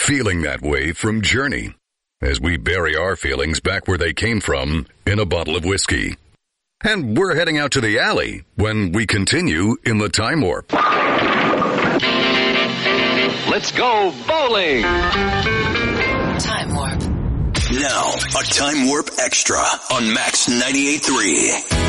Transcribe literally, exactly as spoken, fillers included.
feeling that way from Journey, as we bury our feelings back where they came from in a bottle of whiskey. And we're heading out to the alley when we continue in the Time Warp. Let's go bowling! Time Warp. Now, a Time Warp Extra on Max ninety-eight point three.